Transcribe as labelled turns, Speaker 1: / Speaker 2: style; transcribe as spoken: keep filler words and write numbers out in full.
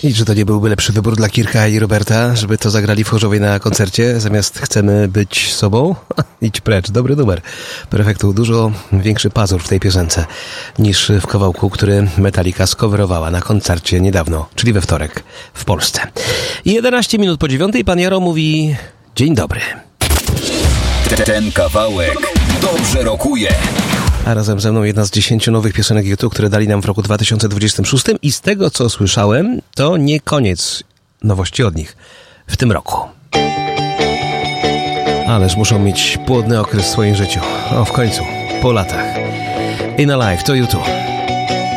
Speaker 1: I czy to nie byłby lepszy wybór dla Kirka i Roberta, żeby to zagrali w Chorzowie na koncercie, zamiast Chcemy być sobą? Idź precz, dobry numer. Perfektu, dużo większy pazur w tej piosence niż w kawałku, który Metallica skowerowała na koncercie niedawno, czyli we wtorek w Polsce. jedenaście minut po dziewiątej pan Jaro mówi dzień dobry.
Speaker 2: Ten kawałek dobrze rokuje.
Speaker 1: A razem ze mną jedna z dziesięciu nowych piosenek YouTube, które dali nam w roku dwa tysiące dwudziestym szóstym i z tego, co słyszałem, to nie koniec nowości od nich w tym roku. Ależ muszą mieć płodny okres w swoim życiu. O, w końcu, po latach. In Alive to YouTube.